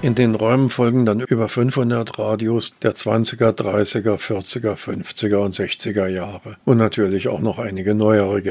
In den Räumen folgen dann über 500 Radios der 20er, 30er, 40er, 50er und 60er Jahre und natürlich auch noch einige neuere